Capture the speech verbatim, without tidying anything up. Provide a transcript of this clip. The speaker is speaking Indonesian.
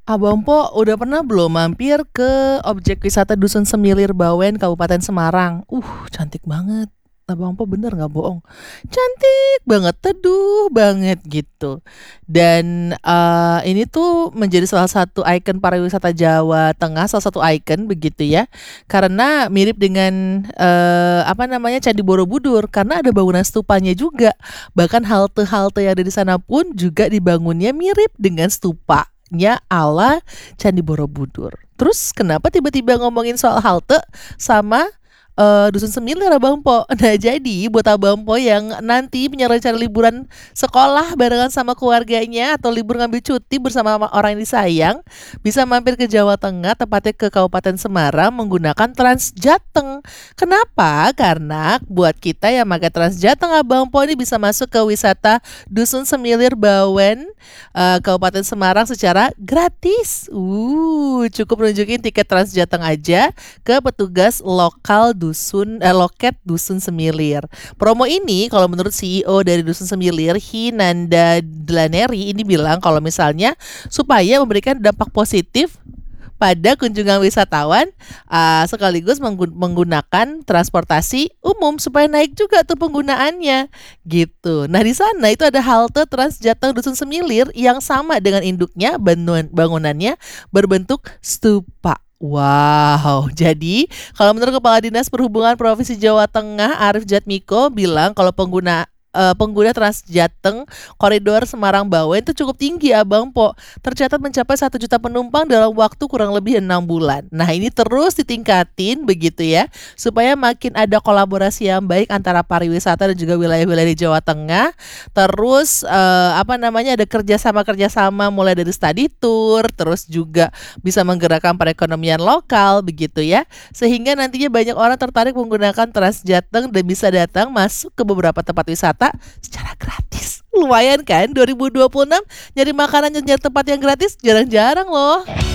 Abang Po, udah pernah belum mampir ke objek wisata Dusun Semilir Bawen, Kabupaten Semarang? Uh, cantik banget. Abang Po bener nggak bohong? Cantik banget, teduh banget gitu. Dan eh, ini tuh menjadi salah satu ikon pariwisata Jawa Tengah, salah satu ikon begitu ya. Karena mirip dengan eh, apa namanya Candi Borobudur, karena ada bangunan stupanya juga. Bahkan halte-halte yang ada di sana pun juga dibangunnya mirip dengan stupanya ala Candi Borobudur. Terus kenapa tiba-tiba ngomongin soal halte sama eh, Dusun Semilir Abang Po? Nah jadi buat Abang Po yang nanti punya rencana liburan sekolah barengan sama keluarganya atau libur ngambil cuti bersama sama orang yang disayang, bisa mampir ke Jawa Tengah, tepatnya ke Kabupaten Semarang menggunakan Transjateng. Kenapa? Karena buat kita yang pakai Transjateng Abang Po ini bisa masuk ke wisata Dusun Semilir Bawen, eh, Kabupaten Semarang secara gratis. Uh, cukup nunjukin tiket Transjateng aja ke petugas lokal dusun eh, loket Dusun Semilir. Promo ini kalau menurut C E O dari Dusun Semilir, Hinanda Dlaneri, ini bilang kalau misalnya supaya memberikan dampak positif pada kunjungan wisatawan, uh, sekaligus menggu- menggunakan transportasi umum supaya naik juga tuh penggunaannya gitu. Nah di sana itu ada halte Transjateng Dusun Semilir yang sama dengan induknya, bangunan bangunannya berbentuk stupa. Wow, jadi kalau menurut Kepala Dinas Perhubungan Provinsi Jawa Tengah Arif Jatmiko bilang kalau pengguna eh, pengguna Transjateng koridor Semarang Bawen itu cukup tinggi Abang Po. Tercatat mencapai satu juta penumpang dalam waktu kurang lebih enam bulan. Nah ini terus ditingkatin begitu ya, supaya makin ada kolaborasi yang baik antara pariwisata dan juga wilayah-wilayah di Jawa Tengah. Terus eh, apa namanya ada kerjasama-kerjasama mulai dari study tour, terus juga bisa menggerakkan perekonomian lokal begitu ya, sehingga nantinya banyak orang tertarik menggunakan Transjateng dan bisa datang masuk ke beberapa tempat wisata secara gratis. Lumayan kan, dua ribu dua puluh enam nyari makanan dan nyari tempat yang gratis jarang-jarang loh.